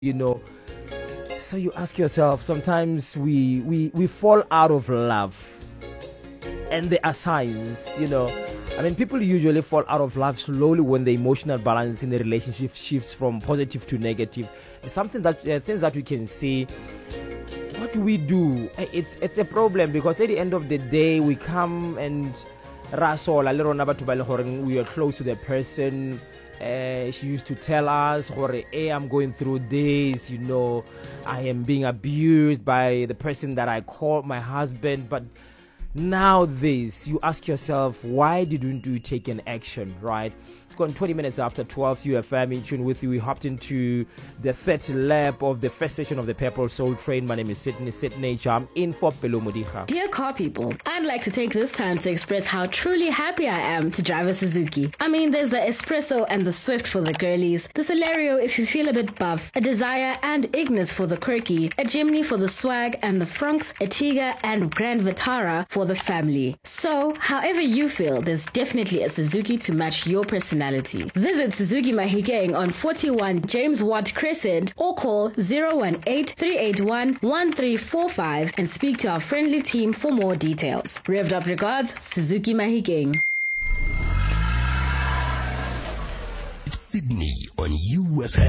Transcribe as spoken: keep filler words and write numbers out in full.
you know. So you ask yourself, sometimes we we we fall out of love, and there are signs, you know. I mean, people usually fall out of love slowly when the emotional balance in the relationship shifts from positive to negative. It's something that uh, things that we can see. What do we do? It's it's a problem, because at the end of the day, we come and rasol a little number to we are close to the person. Uh, she used to tell us, hey, I'm going through this, you know, I am being abused by the person that I call my husband. But now this, you ask yourself, why didn't you take an action, right? It's gone twenty minutes after twelve. U F M in tune with you. We hopped into the third lap of the first session of the Purple Soul Train. My name is Sydney Sydney. I'm in for Pelo Modicha. Dear car people, I'd like to take this time to express how truly happy I am to drive a Suzuki. I mean, there's the Espresso and the Swift for the girlies, the Celerio if you feel a bit buff, a Desire and Ignis for the quirky, a Jimny for the swag, and the Franks, a Tiga and Grand Vitara for the family. So, however you feel, there's definitely a Suzuki to match your personality. Visit Suzuki Mahikeng on forty-one James Watt Crescent or call zero one eight, three eight one, one three four five and speak to our friendly team for more details. Revved up regards, Suzuki Mahikeng. Sydney on U F M.